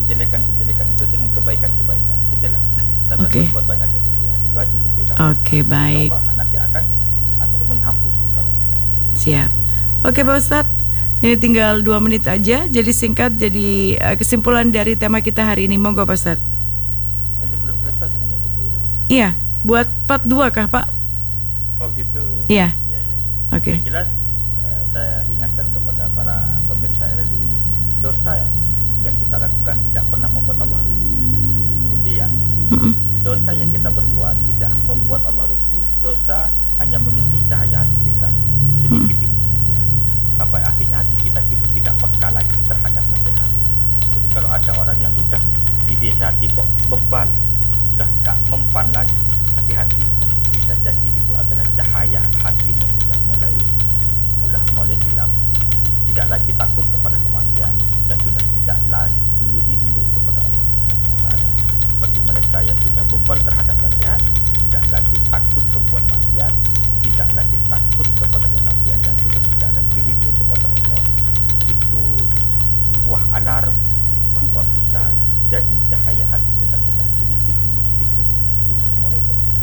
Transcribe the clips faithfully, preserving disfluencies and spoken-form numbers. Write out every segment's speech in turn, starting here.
kejelekan-kejelekan itu dengan kebaikan-kebaikan. Itulah. Kita Oke. berbuat baik aja gitu ya. Itu aja Bu Cik. Oke, baik. Allah nanti akan akan menghapus dosa-dosa itu. Siap. Oke Pak Ustadz, ini tinggal dua menit aja. Jadi singkat, jadi uh, kesimpulan dari tema kita hari ini. Monggo Pak Ustadz. Ini belum selesai sebenarnya Bu Cik. Iya, buat part dua kah Pak? Oh gitu. Iya. Iya, iya, iya. Oke. Yang jelas eh, saya ingatkan kepada para pemirsa ya, dari dosa ya, yang kita lakukan tidak pernah membuat Allah rugi. Kemudian Mm-mm. dosa yang kita perbuat tidak membuat Allah rugi. Dosa hanya mengisi cahaya hati kita sedikit demi sedikit. Sampai akhirnya hati kita juga tidak peka lagi terhadap nasihat. Jadi kalau ada orang yang sudah didesati kok bebal, sudah gak mempan lagi, hati-hati, bisa jadi itu adalah cahaya hatinya sudah mulai mulai mulai gelap. Tidak lagi takut kepada kematian dan sudah tidak lagi rindu kepada Allah Subhanahu wa taala. Bagi mereka yang sudah bebal terhadap nasihat, tidak lagi takut berbuat maksiat, tidak lagi takut kepada kematian dan juga tidak lagi rindu kepada Allah. Itu sebuah alarm bahwa bisa jadi cahaya hati kita sudah sedikit demi sedikit sudah mulai tergelincir.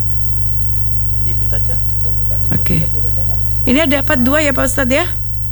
Jadi itu saja, mudah-mudahan ini Oke. bisa direnungkan. Ini ada part dua ya Pak Ustadz ya?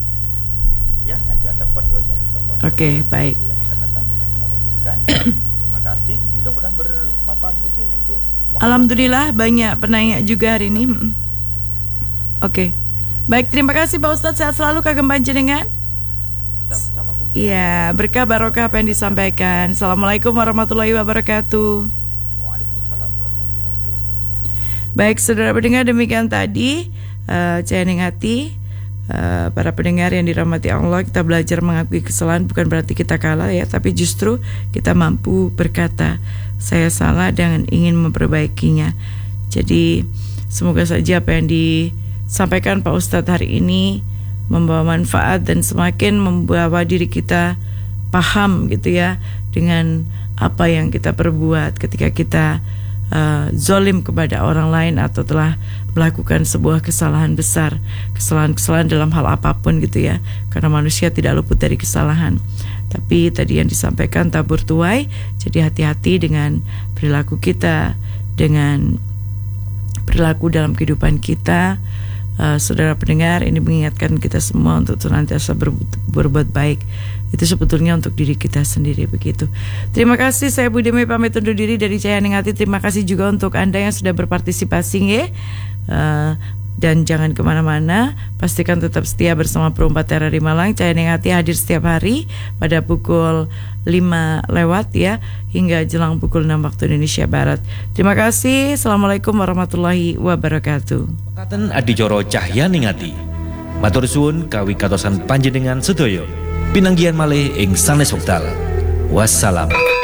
Ya, nanti ada part dua nya insyaallah. Oke, baik. Yang akan datang bisa kita lanjutkan. Terima kasih, mudah-mudahan bermanfaat Bu Cik untuk Alhamdulillah banyak penanya juga hari ini. Mm-mm. Oke. Baik, terima kasih Pak Ustadz. Sehat selalu Kagem Panjenengan. sama-sama Bu Cik. Iya, berkah barokah apa yang disampaikan. Assalamualaikum warahmatullahi wabarakatuh. Waalaikumsalam warahmatullahi wabarakatuh. Baik, saudara pendengar, demikian tadi uh, Cahaya Hati. Uh, para pendengar yang dirahmati Allah, kita belajar mengakui kesalahan bukan berarti kita kalah ya, tapi justru kita mampu berkata saya salah dan ingin memperbaikinya. Jadi semoga saja apa yang disampaikan Pak Ustadz hari ini membawa manfaat dan semakin membawa diri kita paham gitu ya dengan apa yang kita perbuat ketika kita Uh, zolim kepada orang lain atau telah melakukan sebuah kesalahan besar, kesalahan-kesalahan dalam hal apapun gitu ya, karena manusia tidak luput dari kesalahan. Tapi tadi yang disampaikan tabur tuai, jadi hati-hati dengan perilaku kita, dengan perilaku dalam kehidupan kita. Uh, saudara pendengar, ini mengingatkan kita semua untuk senantiasa ber, berbuat baik. Itu sebetulnya untuk diri kita sendiri begitu. Terima kasih, saya Bu Demi pamit undur diri dari Cahaya Hati. Terima kasih juga untuk Anda yang sudah berpartisipasi ya. Uh, dan jangan kemana-mana, pastikan tetap setia bersama Perumpat T R R I Malang. Cahaya Hati hadir setiap hari pada pukul lima lewat ya, hingga jelang pukul enam waktu Indonesia Barat. Terima kasih. Assalamualaikum warahmatullahi wabarakatuh. Katen Adijoro Cahya Ningati. Matur suwun kawi katosan panjenengan sedaya. Pinanggihan malih ing sanes wekdal. Wassalam.